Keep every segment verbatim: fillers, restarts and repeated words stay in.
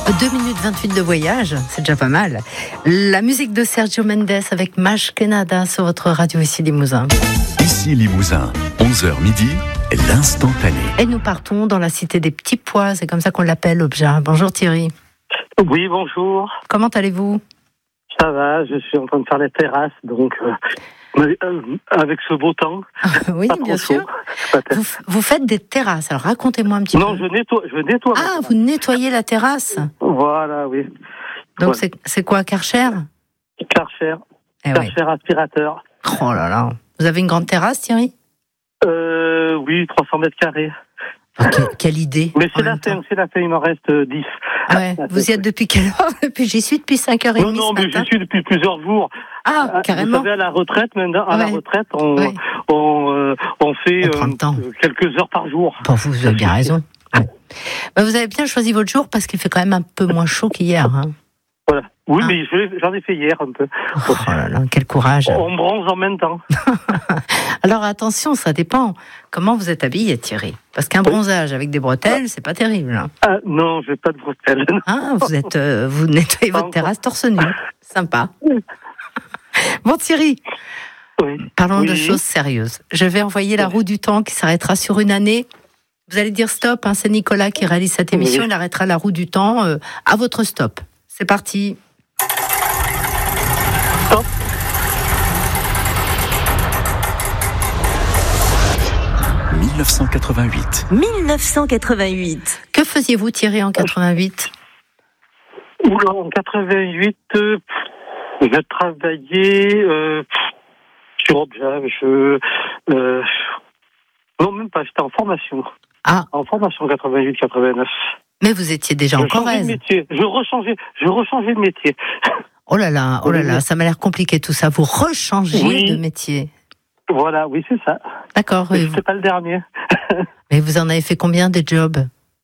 deux minutes vingt-huit de voyage, c'est déjà pas mal. La musique de Sergio Mendes avec Maj Kenada sur votre radio ici Limousin. Ici Limousin, onze heures midi, l'instantané. Et nous partons dans la cité des petits pois, c'est comme ça qu'on l'appelle, Obja. Bonjour Thierry. Oui, bonjour. Comment allez-vous ? Ça va, je suis en train de faire les terrasses, donc euh, avec ce beau temps. Oui, bien sûr. Vous, vous faites des terrasses, alors racontez-moi un petit non, peu. Non, je nettoie. Je nettoie ah, vous nettoyez la terrasse ? Voilà, oui. Donc voilà. c'est, c'est quoi, Karcher ? Karcher. Eh Karcher oui. aspirateur. Oh là là. Vous avez une grande terrasse, Thierry ? euh, Oui, trois cents mètres carrés. Oh, quelle, quelle idée. Mais c'est la fin, c'est la fin, il m'en reste dix. Ouais, vous y êtes depuis quelle heure ? Depuis, j'y suis depuis cinq heures trente. Non, non, mais j'y suis depuis plusieurs jours. Ah, carrément. Vous savez, à la retraite, maintenant, à ouais. la retraite, on, ouais. on, euh, on fait on euh, quelques heures par jour. Bon, vous avez bien raison. Ouais. Bah, vous avez bien choisi votre jour parce qu'il fait quand même un peu moins chaud qu'hier. Hein. Voilà. Oui, ah. mais je, j'en ai fait hier un peu. Oh là là, quel courage. On bronze en même temps. Alors attention, ça dépend comment vous êtes habillé, Thierry. Parce qu'un bronzage avec des bretelles, c'est pas terrible. Hein. Ah, non, je n'ai pas de bretelles. Ah, vous êtes, euh, vous nettoyez votre terrasse torse nu. Sympa. Bon Thierry, oui. parlons oui. de choses sérieuses. Je vais envoyer la roue du temps qui s'arrêtera sur une année. Vous allez dire stop, hein, c'est Nicolas qui réalise cette émission. Oui. Il arrêtera la roue du temps euh, à votre stop. C'est parti. Stop. dix-neuf cent quatre-vingt-huit. dix-neuf cent quatre-vingt-huit. Que faisiez-vous, Thierry, en quatre-vingt-huit ? Oula, en quatre-vingt-huit, euh, je travaillais euh, sur Obja. Je, euh, non, même pas, j'étais en formation. Ah. En formation quatre-vingt-huit quatre-vingt-neuf. Mais vous étiez déjà je en Corrèze. De métier. Je rechangeais, je rechangeais de métier. Oh là là, oh là là, ça m'a l'air compliqué tout ça. Vous rechangez oui. de métier. Voilà, oui, c'est ça. D'accord. Mais oui, c'était vous... pas le dernier. Mais vous en avez fait combien des jobs ?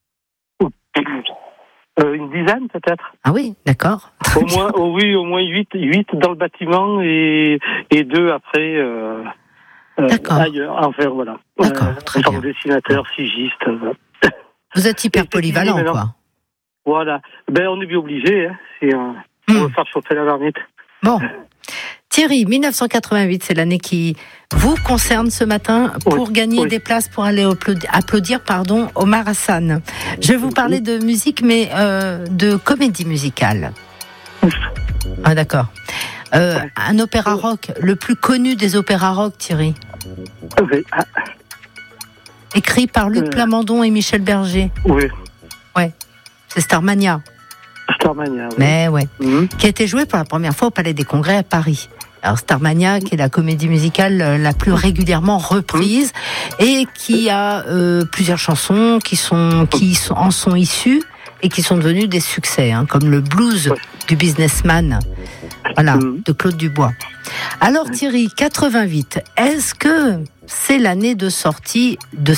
euh, Une dizaine peut-être. Ah oui, d'accord. Au moins, oh oui, au moins huit, huit dans le bâtiment et et deux après euh, euh, ailleurs. Enfin voilà. D'accord, euh, très bien. bien. Dessinateur, sigiste. Euh. Vous êtes hyper polyvalent, quoi. Voilà. Ben on est bien obligé. Hein. C'est, euh, mmh. on va faire chauffer la marmite. Bon. Thierry, dix-neuf cent quatre-vingt-huit, c'est l'année qui vous concerne ce matin pour oui, gagner oui. des places pour aller applaudir, applaudir pardon, Omar Hassan. Je vais vous parler de musique, mais euh, de comédie musicale. Ah d'accord. Euh, un opéra rock, le plus connu des opéras rock, Thierry. Oui. Ah. Écrit par Luc euh... Plamondon et Michel Berger. Oui. Ouais. C'est Starmania. Starmania, oui. Mais ouais. Mmh. Qui a été joué pour la première fois au Palais des Congrès à Paris. Alors Starmania, qui est la comédie musicale la plus régulièrement reprise mmh. et qui a euh, plusieurs chansons qui sont qui sont, en sont issues et qui sont devenues des succès, hein, comme le blues ouais. du businessman, voilà, mmh. de Claude Dubois. Alors Thierry, quatre-vingt-huit, est-ce que c'est l'année de sortie de